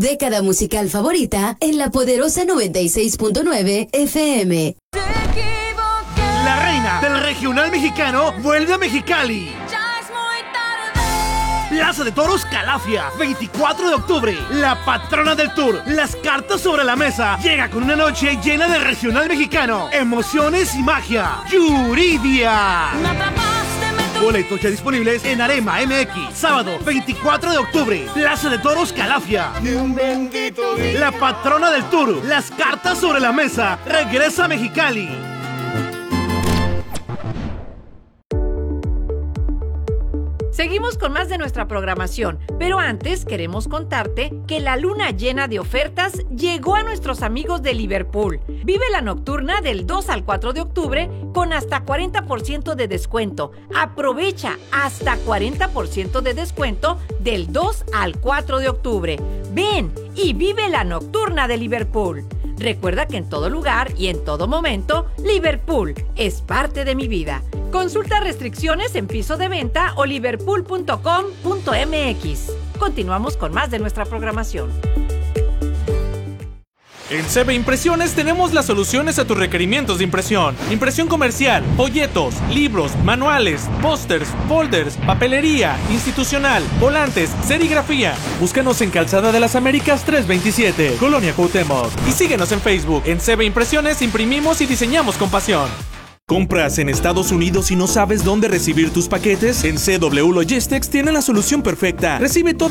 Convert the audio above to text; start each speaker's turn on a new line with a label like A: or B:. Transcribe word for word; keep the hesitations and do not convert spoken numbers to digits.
A: década musical favorita en la poderosa noventa y seis punto nueve F M.
B: La reina del regional mexicano vuelve a Mexicali. Plaza de Toros Calafia, veinticuatro de octubre. La patrona del tour, las cartas sobre la mesa. Llega con una noche llena de regional mexicano, emociones y magia. Yuridia. Boletos ya disponibles en Arema M X. Sábado veinticuatro de octubre. Plaza de Toros Calafia. La patrona del tour, las cartas sobre la mesa. Regresa a Mexicali.
C: Seguimos con más de nuestra programación, pero antes queremos contarte que la luna llena de ofertas llegó a nuestros amigos de Liverpool. Vive la nocturna del dos al cuatro de octubre con hasta cuarenta por ciento de descuento. Aprovecha hasta cuarenta por ciento de descuento del dos al cuatro de octubre. Ven y vive la nocturna de Liverpool. Recuerda que en todo lugar y en todo momento, Liverpool es parte de mi vida. Consulta restricciones en piso de venta o liverpool punto com punto m x. Continuamos con más de nuestra programación.
D: En C B Impresiones tenemos las soluciones a tus requerimientos de impresión. Impresión comercial, folletos, libros, manuales, pósters, folders, papelería, institucional, volantes, serigrafía. Búscanos en Calzada de las Américas trescientos veintisiete, Colonia Cuauhtémoc. Y síguenos en Facebook. En C B Impresiones imprimimos y diseñamos con pasión. ¿Compras en Estados Unidos y no sabes dónde recibir tus paquetes? En C W Logistics tienen la solución perfecta. Recibe todo